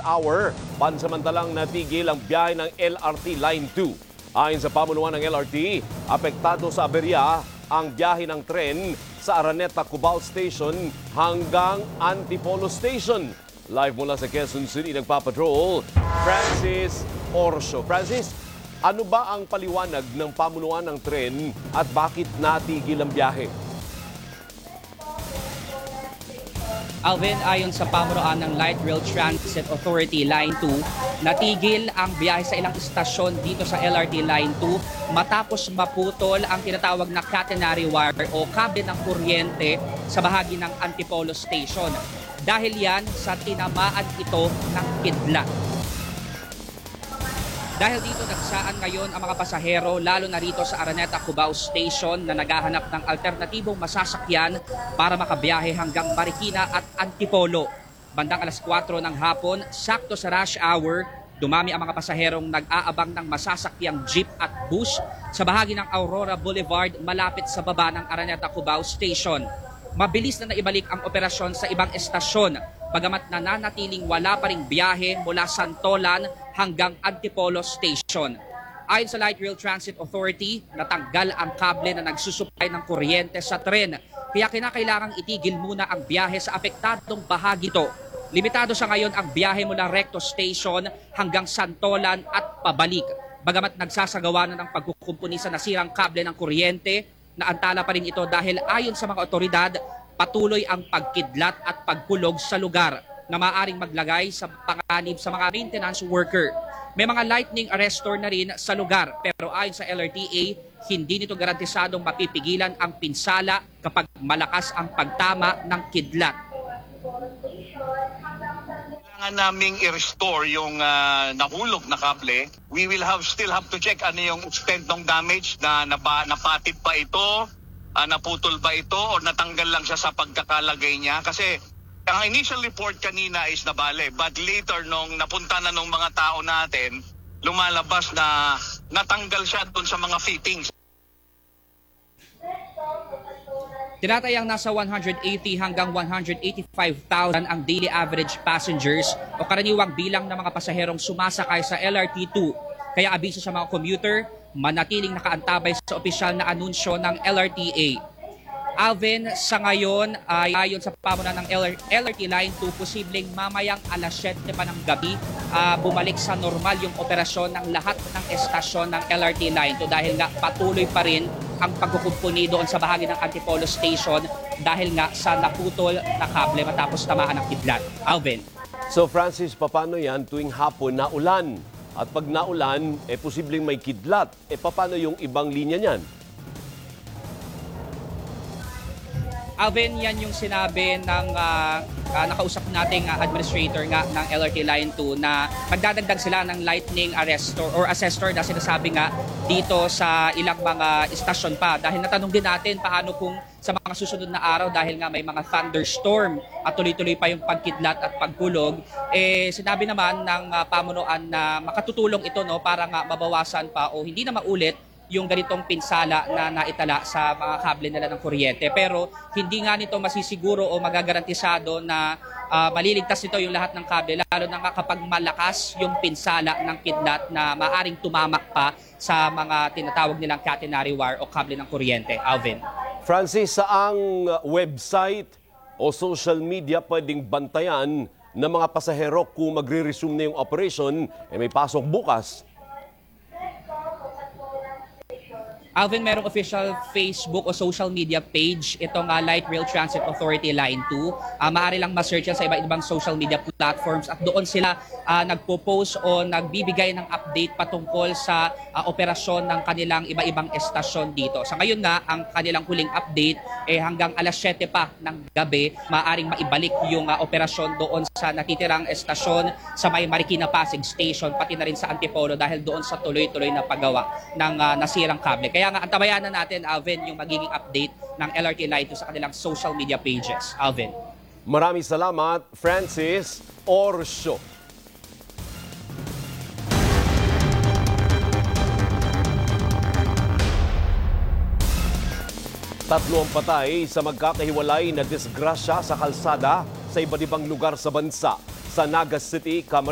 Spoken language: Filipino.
hour, pansamantalang natigil ang biyahe ng LRT Line 2. Ayon sa pamunuan ng LRT, apektado sa aberya ang biyahe ng tren sa Araneta Cubao Station hanggang Antipolo Station. Live mula sa Quezon City, nagpapatrol, Francis Orso. Francis, ano ba ang paliwanag ng pamunuan ng tren at bakit natigil ang biyahe? Alvin, ayon sa pamunuan ng Light Rail Transit Authority Line 2, natigil ang biyahe sa ilang istasyon dito sa LRT Line 2 matapos maputol ang tinatawag na catenary wire o kable ng kuryente sa bahagi ng Antipolo Station. Dahil yan sa tinamaan ito ng kidlat. Dahil dito nagsaan ngayon ang mga pasahero lalo na rito sa Araneta Cubao Station na naghahanap ng alternatibong masasakyan para makabiyahe hanggang Marikina at Antipolo. Bandang alas 4 ng hapon, sakto sa rush hour, dumami ang mga pasaherong nag-aabang ng masasakyang jeep at bus sa bahagi ng Aurora Boulevard malapit sa baba ng Araneta Cubao Station. Mabilis na naibalik ang operasyon sa ibang estasyon, bagamat nananatiling wala pa ring biyahe mula Santolan hanggang Antipolo Station. Ayon sa Light Rail Transit Authority, natanggal ang kable na nagsusupply ng kuryente sa tren, kaya kinakailangang itigil muna ang biyahe sa apektadong bahagi ito. Limitado sa ngayon ang biyahe mula Recto Station hanggang Santolan at pabalik. Bagamat nagsasagawa na ng pagkukumpuni sa nasirang kable ng kuryente, naantala pa rin ito dahil ayon sa mga otoridad, patuloy ang pagkidlat at pagkulog sa lugar na maaaring maglagay sa panganib sa mga maintenance worker. May mga lightning arrestor na rin sa lugar pero ayon sa LRTA, hindi nito garantisadong mapipigilan ang pinsala kapag malakas ang pagtama ng kidlat. Kailangan naming i-restore yung nahulog na kable. We will still have to check ano yung extent ng damage na napatid pa ito, naputol ba ito o natanggal lang siya sa pagkakalagay niya. Kasi ang initial report kanina is nabale, but later nung napunta na ng mga tao natin, lumalabas na natanggal siya doon sa mga fittings. Tinatayang nasa 180 hanggang 185,000 ang daily average passengers o karaniwang bilang ng mga pasaherong sumasakay sa LRT2. Kaya abiso sa mga commuter, manatiling nakaantabay sa opisyal na anunsyo ng LRTA. Alvin, sa ngayon ay ayon sa pamunuan ng LRT Line 2, posibleng mamayang alas 7 pa ng gabi bumalik sa normal yung operasyon ng lahat ng estasyon ng LRT Line 2 dahil nga patuloy pa rin ang pagkukumpuni doon sa bahagi ng Antipolo Station dahil nga sa naputol na kable matapos tamaan ng kidlat. Alvin. So Francis, paano yan tuwing hapon na ulan? At pag naulan, posibleng may kidlat. Paano yung ibang linya niyan? Alvin, yan yung sinabi ng nakausap nating administrator nga ng LRT Line 2 na magdadagdag sila ng lightning arrestor or assessor na sinasabi nga dito sa ilang mga istasyon pa. Dahil natanong din natin paano kung sa mga susunod na araw dahil nga may mga thunderstorm at tuloy-tuloy pa yung pagkidlat at pagkulog, sinabi naman ng pamunuan na makatutulong ito para nga mabawasan pa o hindi na maulit yung ganitong pinsala na naitala sa mga kable nila ng kuryente. Pero hindi nga nito masisiguro o magagarantisado na maliligtas nito yung lahat ng kable, lalo na kapag malakas yung pinsala ng kidlat na maaring tumamak pa sa mga tinatawag nilang catenary wire o kable ng kuryente. Alvin. Francis, saang website o social media pwedeng bantayan ng mga pasahero kung magre-resume na yung operation, may pasok bukas? Alvin, merong official Facebook o social media page itong Light Rail Transit Authority Line 2. Maaari lang ma-search yan sa iba-ibang social media platforms at doon sila nagpo-post o nagbibigay ng update patungkol sa operasyon ng kanilang iba-ibang estasyon dito. Sa ngayon nga, ang kanilang huling update hanggang alas 7 pa ng gabi, maaaring maibalik yung operasyon doon sa natitirang estasyon sa may Marikina Pasig Station, pati na rin sa Antipolo dahil doon sa tuloy-tuloy na paggawa ng nasirang kable. Kaya nga, antabayan na natin, Alvin, yung magiging update ng LRT Line 2 sa kanilang social media pages. Alvin. Maraming salamat, Francis Orso. Tatlo ang patay sa magkakahiwalay na disgrasya sa kalsada sa iba't ibang lugar sa bansa. Sa Naga City,